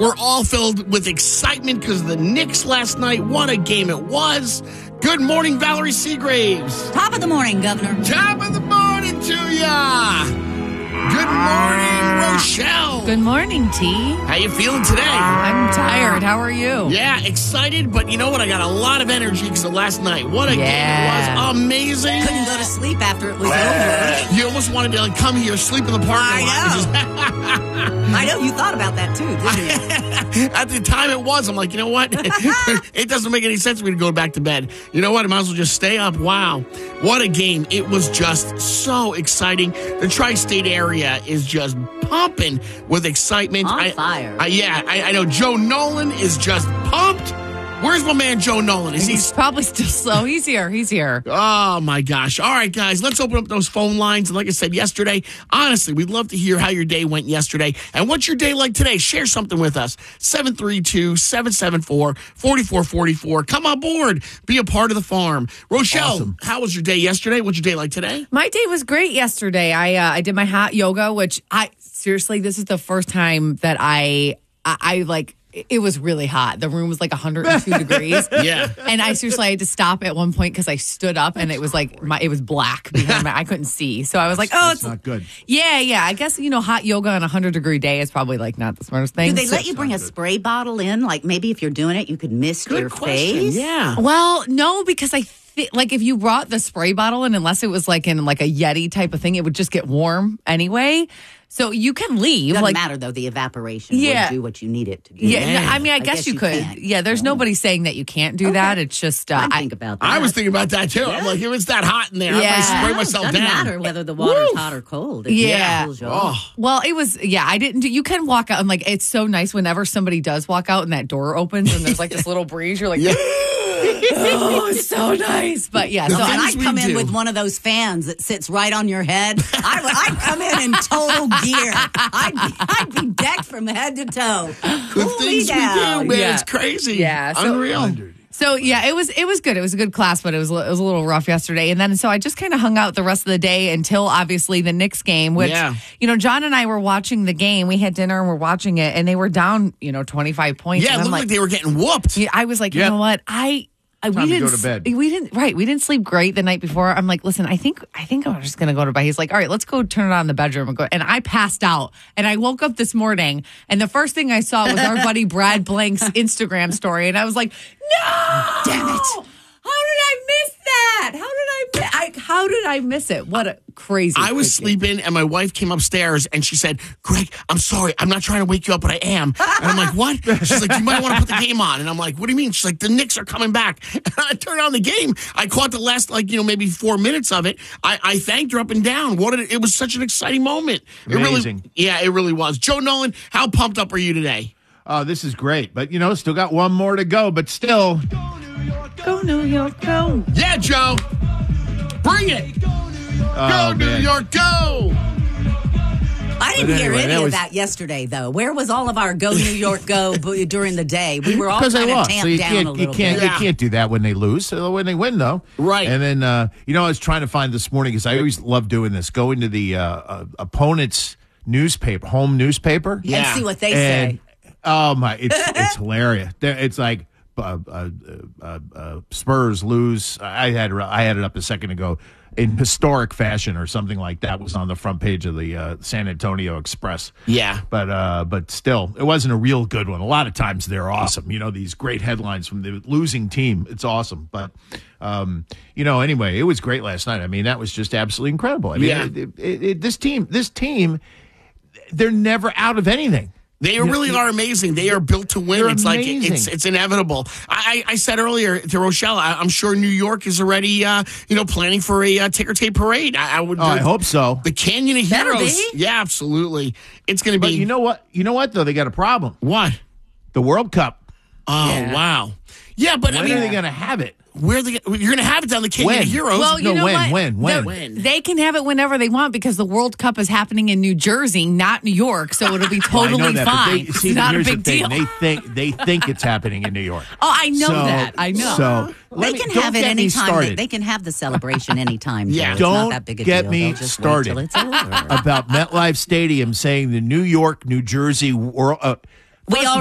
We're all filled with excitement because of the Knicks last night. What a game it was. Good morning, Valerie Seagraves. Top of the morning, Governor. Top of the morning to ya. Good morning, Rochelle. Good morning, T. How you feeling today? I'm tired. How are you? Yeah, excited, but you know what? I got a lot of energy because of last night. What a game it was. Amazing. Couldn't go to sleep after it was over. You almost wanted to come here, sleep in the parking lot. I know. You thought about that, too, didn't you? At the time it was, I'm like, you know what? It doesn't make any sense for me to go back to bed. You know what? I might as well just stay up. Wow. What a game. It was just so exciting. The tri-state area is just pumping with excitement. On fire. I know. Joe Nolan is just pumped. Where's my man Joe Nolan? He's probably still slow. He's here. Oh, my gosh. All right, guys, let's open up those phone lines. And like I said yesterday, honestly, we'd love to hear how your day went yesterday. And what's your day like today? Share something with us. 732-774-4444. Come on board. Be a part of the farm. Rochelle, awesome. How was your day yesterday? What's your day like today? My day was great yesterday. I did my hot yoga, which seriously, this is the first time that I like... It was really hot. The room was like 102 degrees. Yeah. And I seriously had to stop at one point because I stood up and it was like, it was black behind I couldn't see. So I was like, it's not good. Yeah. I guess, hot yoga on a 100-degree day is probably like not the smartest thing. Do they let you bring a spray bottle in? Like maybe if you're doing it, you could mist your face? Yeah. Well, no, because like if you brought the spray bottle in, unless it was like in like a Yeti type of thing, it would just get warm anyway. So you can leave. Doesn't matter, though. The evaporation would do what you need it to do. Yeah, I guess you could. Can. Yeah, there's nobody saying that you can't do that. It's just... I think about that. I was thinking about that, too. Yeah. I'm like, if it's that hot in there, I might spray myself down. It doesn't matter whether the water's hot or cold. It cools you off. Well, it was... Yeah, I didn't do... You can walk out. I'm like, it's so nice whenever somebody does walk out and that door opens and there's like this little breeze. You're like... Oh, it's so nice. But yeah, so I'd come in with one of those fans that sits right on your head. I'd come in total gear. I'd be decked from head to toe. The things we do, man, it's crazy. Yeah, unreal. So yeah, it was good. It was a good class, but it was a little rough yesterday. And then so I just kind of hung out the rest of the day until obviously the Knicks game, which John and I were watching the game. We had dinner and we're watching it, and they were down 25 points. Yeah, it looked like they were getting whooped. Yeah, I was like, you know what, we didn't go to bed. We didn't sleep great the night before. I'm like, listen, I think I'm just gonna go to bed. He's like, all right, let's go turn it on in the bedroom and go. And I passed out. And I woke up this morning, and the first thing I saw was our buddy Brad Blank's Instagram story, and I was like, no, damn it! How did I miss that? How did I miss it? What a crazy! I was sleeping, and my wife came upstairs, and she said, "Greg, I'm sorry, I'm not trying to wake you up, but I am." And I'm like, "What?" She's like, "You might want to put the game on." And I'm like, "What do you mean?" She's like, "The Knicks are coming back." And I turned on the game. I caught the last, maybe 4 minutes of it. I thanked her up and down. It was such an exciting moment. Amazing. It really was. Joe Nolan, how pumped up are you today? This is great, but still got one more to go. But still, go New York, go! Yeah, Joe, bring it. Go New York, go! I didn't hear any of that yesterday, though. Where was all of our go New York, go during the day? We were all kind of tamped down a little bit. You can't do that when they lose. So when they win, though. Right. And then, I was trying to find this morning, because I always love doing this, going to the opponent's newspaper, home newspaper. And see what they say. Oh, my. It's hilarious. It's like Spurs lose. I had it up a second ago. In historic fashion or something like that was on the front page of the San Antonio Express. Yeah. But still, it wasn't a real good one. A lot of times they're awesome. These great headlines from the losing team. It's awesome. But, anyway, it was great last night. I mean, that was just absolutely incredible. I mean, this team, they're never out of anything. They really are amazing. They are built to win. It's amazing. Like it's inevitable. I said earlier to Rochelle, I'm sure New York is already planning for a ticker tape parade. I hope so. The Canyon of Heroes. Yeah, absolutely. It's going to be. But you know what? You know what though? They got a problem. What? The World Cup. Oh wow. Yeah, but when are they going to have it? You're going to have it down the Canyon of Heroes. Well, when? They can have it whenever they want because the World Cup is happening in New Jersey, not New York, so it'll be totally fine. It's not a big deal. They think it's happening in New York. Oh, I know that. I know. So they can have it anytime. They can have the celebration anytime. Yeah. It's not that big a deal. Don't get me started about MetLife Stadium saying the New York, New Jersey world.